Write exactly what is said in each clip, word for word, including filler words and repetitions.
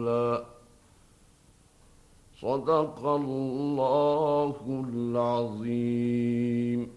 تعالى. صدق الله العظيم.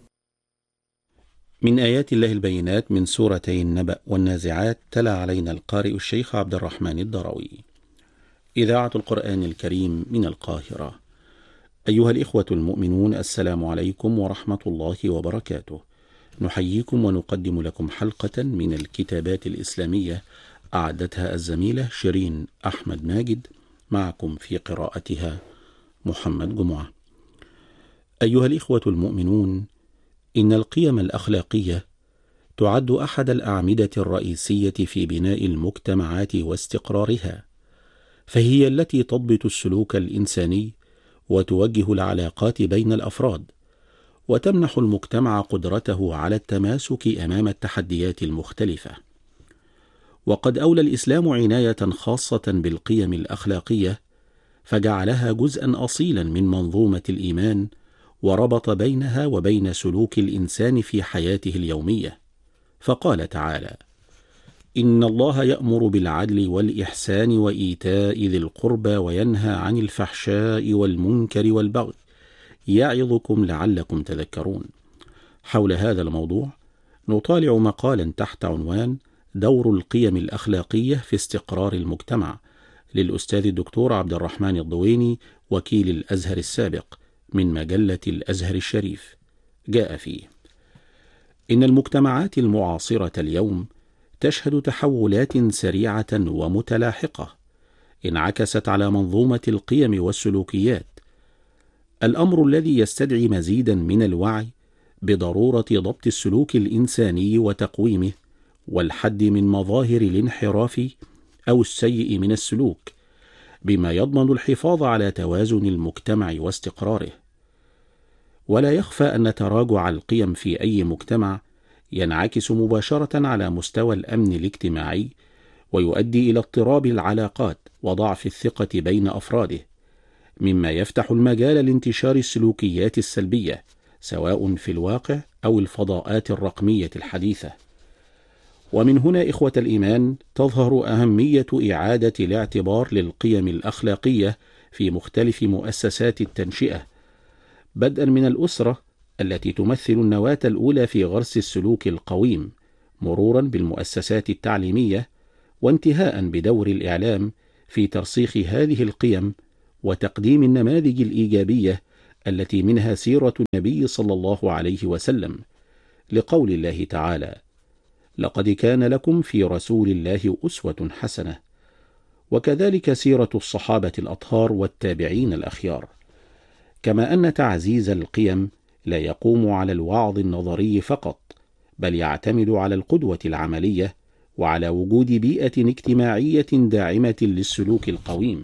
من آيات الله البينات من سورتي النبأ والنازعات، تلا علينا القارئ الشيخ عبد الرحمن الدروي. إذاعة القرآن الكريم من القاهرة. أيها الإخوة المؤمنون، السلام عليكم ورحمة الله وبركاته. نحييكم ونقدم لكم حلقة من الكتابات الإسلامية أعدتها الزميلة شيرين أحمد ماجد، معكم في قراءتها محمد جمعة. أيها الإخوة المؤمنون، إن القيم الأخلاقية تعد أحد الأعمدة الرئيسية في بناء المجتمعات واستقرارها، فهي التي تضبط السلوك الإنساني وتوجه العلاقات بين الأفراد، وتمنح المجتمع قدرته على التماسك أمام التحديات المختلفة. وقد أولى الإسلام عناية خاصة بالقيم الأخلاقية، فجعلها جزءا أصيلا من منظومة الإيمان، وربط بينها وبين سلوك الإنسان في حياته اليومية. فقال تعالى: إن الله يأمر بالعدل والإحسان وإيتاء ذي القربى وينهى عن الفحشاء والمنكر والبغي يعظكم لعلكم تذكرون. حول هذا الموضوع نطالع مقالا تحت عنوان دور القيم الأخلاقية في استقرار المجتمع، للأستاذ الدكتور عبد الرحمن الضويني، وكيل الأزهر السابق، من مجلة الأزهر الشريف. جاء فيه: إن المجتمعات المعاصرة اليوم تشهد تحولات سريعة ومتلاحقة انعكست على منظومة القيم والسلوكيات، الأمر الذي يستدعي مزيدا من الوعي بضرورة ضبط السلوك الإنساني وتقويمه، والحد من مظاهر الانحراف أو السيء من السلوك، بما يضمن الحفاظ على توازن المجتمع واستقراره. ولا يخفى أن تراجع القيم في أي مجتمع ينعكس مباشرة على مستوى الأمن الاجتماعي، ويؤدي إلى اضطراب العلاقات وضعف الثقة بين أفراده، مما يفتح المجال لانتشار السلوكيات السلبية، سواء في الواقع أو الفضاءات الرقمية الحديثة. ومن هنا إخوة الإيمان تظهر أهمية إعادة الاعتبار للقيم الأخلاقية في مختلف مؤسسات التنشئة، بدءا من الأسرة التي تمثل النواة الأولى في غرس السلوك القويم، مرورا بالمؤسسات التعليمية، وانتهاء بدور الإعلام في ترسيخ هذه القيم وتقديم النماذج الإيجابية التي منها سيرة النبي صلى الله عليه وسلم، لقول الله تعالى: لقد كان لكم في رسول الله أسوة حسنة، وكذلك سيرة الصحابة الأطهار والتابعين الأخيار. كما أن تعزيز القيم لا يقوم على الوعظ النظري فقط، بل يعتمد على القدوة العملية، وعلى وجود بيئة اجتماعية داعمة للسلوك القويم،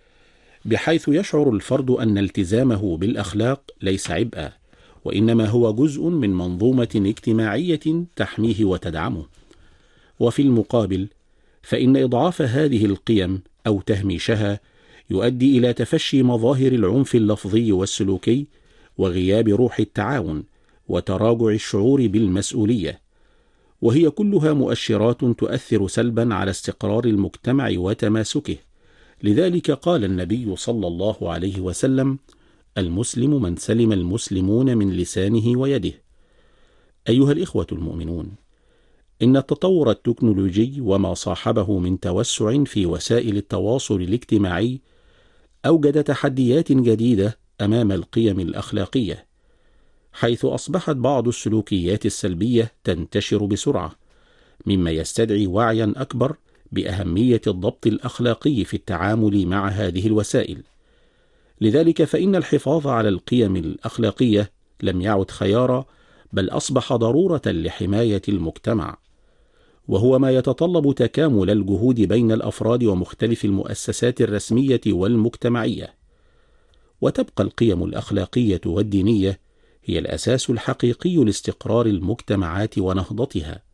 بحيث يشعر الفرد أن التزامه بالأخلاق ليس عبئا، وإنما هو جزء من منظومة اجتماعية تحميه وتدعمه. وفي المقابل، فإن إضعاف هذه القيم أو تهميشها يؤدي إلى تفشي مظاهر العنف اللفظي والسلوكي، وغياب روح التعاون، وتراجع الشعور بالمسؤولية، وهي كلها مؤشرات تؤثر سلبا على استقرار المجتمع وتماسكه. لذلك قال النبي صلى الله عليه وسلم: المسلم من سلم المسلمون من لسانه ويده. أيها الإخوة المؤمنون، إن التطور التكنولوجي وما صاحبه من توسع في وسائل التواصل الاجتماعي أوجد تحديات جديدة أمام القيم الأخلاقية، حيث أصبحت بعض السلوكيات السلبية تنتشر بسرعة، مما يستدعي وعيا أكبر بأهمية الضبط الأخلاقي في التعامل مع هذه الوسائل. لذلك فإن الحفاظ على القيم الأخلاقية لم يعد خيارا، بل أصبح ضرورة لحماية المجتمع، وهو ما يتطلب تكامل الجهود بين الأفراد ومختلف المؤسسات الرسمية والمجتمعية. وتبقى القيم الأخلاقية والدينية هي الأساس الحقيقي لاستقرار المجتمعات ونهضتها،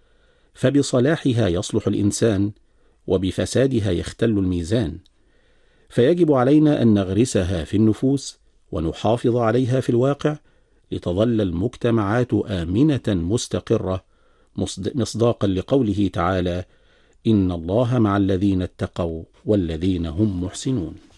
فبصلاحها يصلح الإنسان، وبفسادها يختل الميزان. فيجب علينا أن نغرسها في النفوس ونحافظ عليها في الواقع، لتظل المجتمعات آمنة مستقرة، مصداقا لقوله تعالى: إن الله مع الذين اتقوا والذين هم محسنون.